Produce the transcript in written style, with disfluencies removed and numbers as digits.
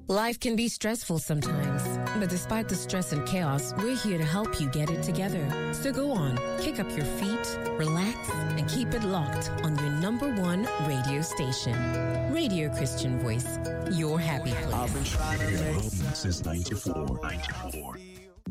Life can be stressful sometimes, but despite the stress and chaos, we're here to help you get it together. So go on, kick up your feet, relax, and keep it locked on your number one radio station. Radio Christian Voice, your happy place. I've been trying to make since 94.